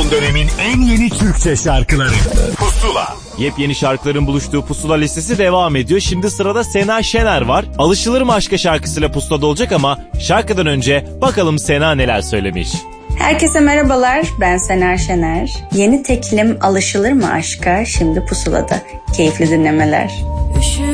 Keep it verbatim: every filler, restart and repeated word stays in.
Son dönemin en yeni Türkçe şarkıları Pusula. Yepyeni şarkıların buluştuğu Pusula listesi devam ediyor. Şimdi sırada Sena Şener var. Alışılır mı aşka şarkısıyla pusulada olacak ama şarkıdan önce bakalım Sena neler söylemiş. Herkese merhabalar, ben Sena Şener. Yeni teklim Alışılır mı aşka şimdi pusulada. Keyifli dinlemeler.